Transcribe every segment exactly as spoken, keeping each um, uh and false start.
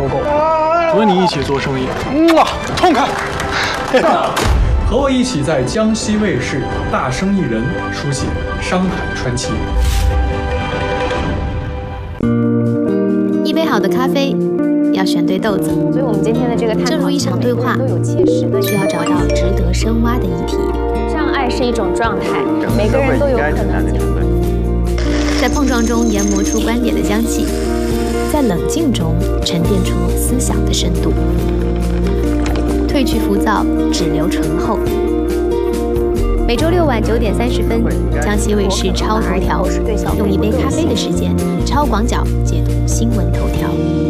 收购，和你一起做生意。 哇，痛快！ 和我一起在江西卫视《大生意人》书写商海传奇。 一杯好的咖啡，要选对豆子。 所以我们今天的这个探讨， 正如一场对话， 都有切实的需要找到值得深挖的议题。 障碍是一种状态，每个人都有可能在碰撞中研磨出观点的香气，在冷静中沉淀出思想的深度。褪去浮躁，只留醇厚。每周六晚九点三十分，江西卫视超头条，用一杯咖啡的时间，超广角解读新闻头条。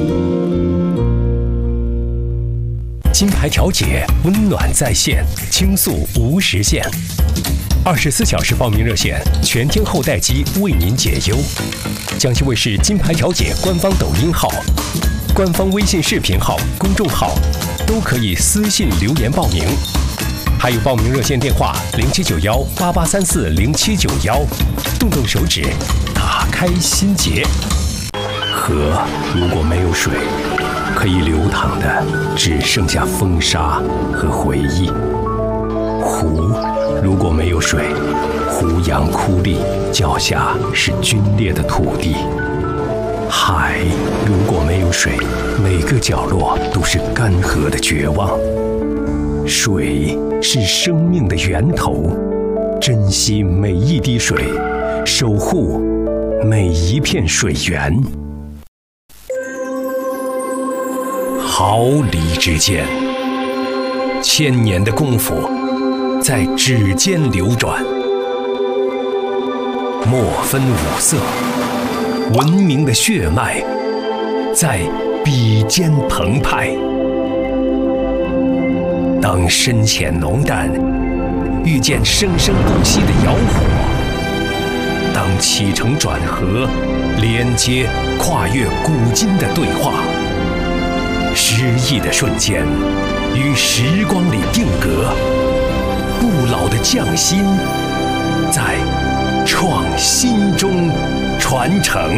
金牌调解，温暖在线，倾诉无时限。二十四小时报名热线，全天候待机为您解忧。江西卫视金牌调解官方抖音号、官方微信视频号、公众号都可以私信留言报名。还有报名热线电话零七九幺八八三四零七九幺，动动手指，打开心结。河如果没有水，可以流淌的只剩下风沙和回忆。湖如果没有水，湖洋枯立，脚下是皲裂的土地。海如果没有水，每个角落都是干涸的绝望。水是生命的源头，珍惜每一滴水，守护每一片水源。毫厘之间，千年的功夫在指尖流转，莫分五色，文明的血脉在笔尖澎湃。当深浅浓淡遇见生生不息的窑火，当起承转合连接跨越古今的对话，诗意的瞬间于时光里定格，不老的匠心在创新中传承。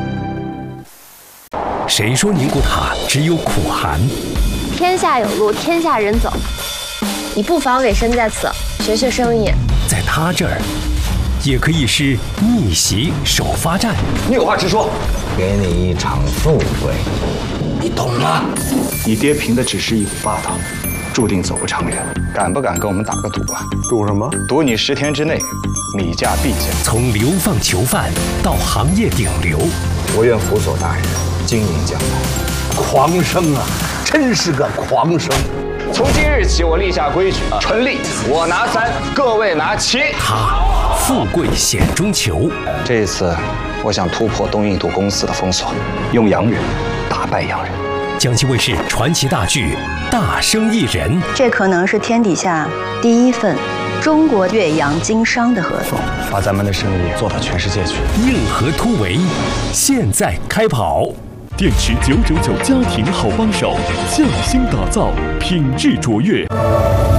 谁说宁古塔只有苦寒？ 天下有路，天下人走。你不妨委身在此，学学生意。 在他这儿，也可以是逆袭首发战。 你有话直说。 给你一场富贵，你懂吗？ 你爹凭的只是一股霸道，注定走不长远。敢不敢跟我们打个赌啊？ 赌什么？ 赌你十天之内米价必降。 从流放囚犯到行业顶流， 我愿辅佐大人经营江南。 狂生啊，真是个狂生！ 从今日起，我立下规矩，纯利我拿三，各位拿七。 他富贵险中求。 这一次，我想突破东印度公司的封锁，用洋人打败洋人。 江西卫视传奇大剧《大生意人》， 这可能是天底下第一份中国岳阳经商的合同， 把咱们的生意做到全世界去。 硬核突围，现在开跑！ 电池九九九家庭好帮手，匠心打造，品质卓越。